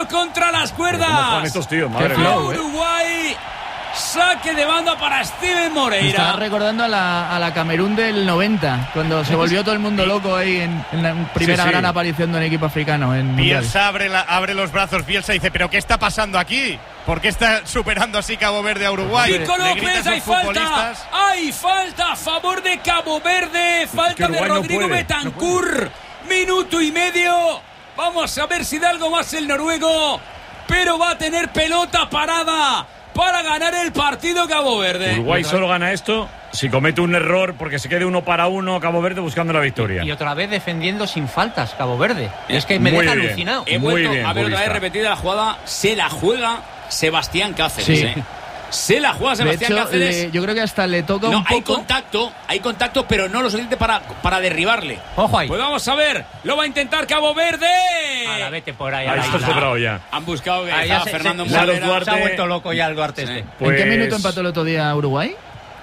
contra las cuerdas. ¿Cómo juegan estos tíos? Madre mía. Uruguay. Saque de banda para Steven Moreira. Me estaba recordando a la Camerún del 90, cuando se volvió todo el mundo loco ahí en la primera gran aparición de un equipo africano. Bielsa abre los brazos, Bielsa dice, ¿pero qué está pasando aquí? ¿Por qué está superando así Cabo Verde a Uruguay? Nico López, hay falta. Hay falta a favor de Cabo Verde. Falta de Rodrigo Bentancur. Minuto y medio. Vamos a ver si da algo más el noruego. Pero va a tener pelota parada para ganar el partido Cabo Verde. Uruguay solo gana esto si comete un error, porque se quede 1-1 Cabo Verde buscando la victoria. Y otra vez defendiendo sin faltas Cabo Verde. Es que me deja alucinado. He vuelto a ver otra vez repetida la jugada. Se la juega Sebastián Cáceres. Sí. Se la juega Sebastián Cáceres. Yo creo que hasta le toca un poco. Hay contacto, pero no lo suficiente para derribarle. Ojo ahí. Pues vamos a ver, lo va a intentar Cabo Verde. Ala, vete por ahí. Ahí está sobrado ya. Han buscado Fernando Muslera. Se ha vuelto loco ya el Duarte. Sí. Pues... ¿En qué minuto empató el otro día Uruguay?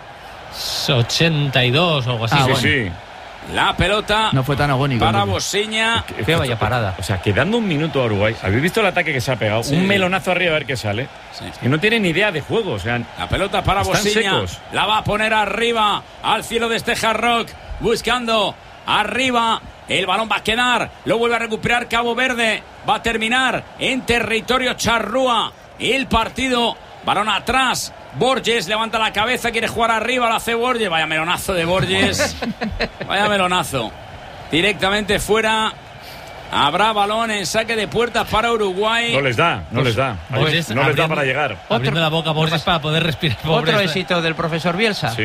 82 o algo así. Sí. La pelota no fue tan agónico para Bosiña. Qué vaya parada. O sea, quedando un minuto a Uruguay. ¿Habéis visto el ataque que se ha pegado? Sí. Un melonazo arriba a ver qué sale. Sí. Y no tiene ni idea de juego. O sea, la pelota para Bosiña. La va a poner arriba al cielo de este Hard Rock. Buscando arriba. El balón va a quedar. Lo vuelve a recuperar Cabo Verde. Va a terminar en territorio charrúa el partido. Balón atrás. Borges levanta la cabeza, quiere jugar arriba, lo hace Borges. Vaya melonazo de Borges. Vaya melonazo. Directamente fuera. Habrá balón en saque de puertas para Uruguay. No les da. No les da para llegar. Abriendo la boca Borges para poder respirar. Otro éxito del profesor Bielsa. Sí.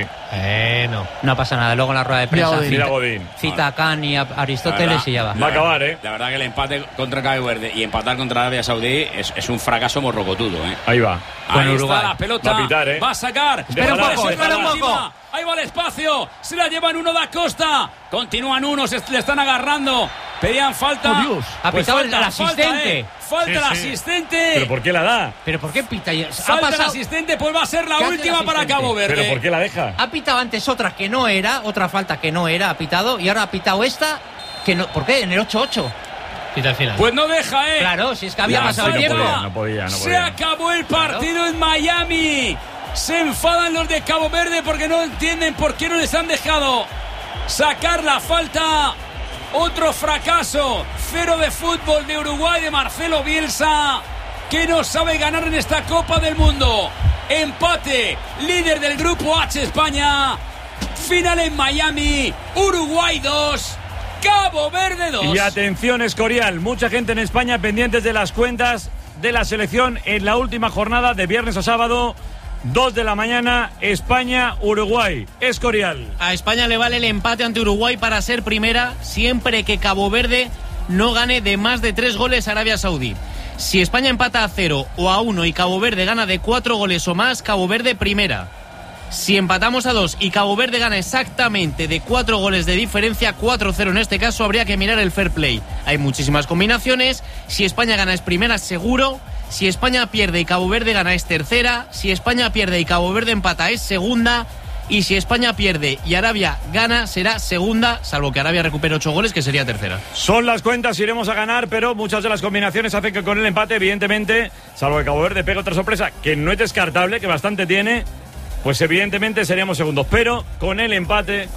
No pasa nada. Luego en la rueda de prensa Mira Godín. Cita a Khan y a Aristóteles y ya va. Va a acabar, La verdad que el empate contra Cabo Verde y empatar contra Arabia Saudí es un fracaso morrocotudo, Ahí va. Ahí está la pelota. Va a pitar, Va a sacar. Espera un poco. Ahí va el espacio. Se la llevan uno da Costa. Continúan unos. Le están agarrando. Pedían falta. Oh, Dios. Ha pitado el asistente. Falta el asistente. ¿Pero por qué la da? ¿Pero por qué pita? Falta el asistente, pues va a ser la última para Cabo Verde. ¿Pero por qué la deja? Ha pitado antes otra que no era, otra falta que no era, ha pitado, y ahora ha pitado esta que no. ¿Por qué? En el 8-8. Pita al final. Pues no deja, Claro, si es que había pasado el tiempo. No podía. Se acabó el partido en Miami. Se enfadan los de Cabo Verde porque no entienden por qué no les han dejado sacar la falta. Otro fracaso. 0 de fútbol de Uruguay de Marcelo Bielsa, que no sabe ganar en esta Copa del Mundo. Empate. Líder del grupo H España. Final en Miami. Uruguay 2. Cabo Verde 2. Y atención, Escorial. Mucha gente en España pendientes de las cuentas de la selección en la última jornada de viernes a sábado. 2 de la mañana, España-Uruguay. Escorial. A España le vale el empate ante Uruguay para ser primera, siempre que Cabo Verde no gane de más de 3 goles a Arabia Saudí. Si España empata a 0 o a 1 y Cabo Verde gana de 4 goles o más, Cabo Verde primera. Si empatamos a 2 y Cabo Verde gana exactamente de 4 goles de diferencia, 4-0 en este caso, habría que mirar el fair play. Hay muchísimas combinaciones. Si España gana es primera, seguro. Si España pierde y Cabo Verde gana es tercera. Si España pierde y Cabo Verde empata es segunda. Y si España pierde y Arabia gana será segunda, salvo que Arabia recupere 8 goles, que sería tercera. Son las cuentas, iremos a ganar, pero muchas de las combinaciones hacen que con el empate, evidentemente, salvo que Cabo Verde pegue otra sorpresa, que no es descartable, que bastante tiene, pues evidentemente seríamos segundos. Pero con el empate,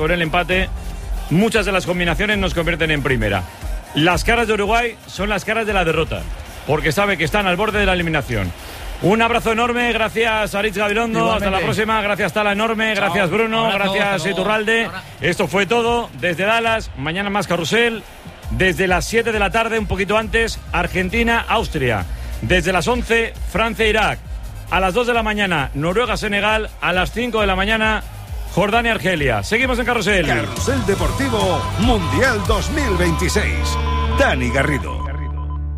muchas de las combinaciones nos convierten en primera. Las caras de Uruguay son las caras de la derrota, porque sabe que están al borde de la eliminación. Un abrazo enorme, gracias Aritz Gabilondo. Igualmente. Hasta la próxima, gracias Tala enorme, chao. Gracias Bruno, Abrazo, gracias Iturralde. Esto fue todo desde Dallas, mañana más carrusel, desde las 7 de la tarde, un poquito antes, Argentina-Austria, desde las 11, Francia-Irak, a las 2 de la mañana, Noruega-Senegal, a las 5 de la mañana, Jordania-Argelia. Seguimos en carrusel. Carrusel Deportivo Mundial 2026. Dani Garrido.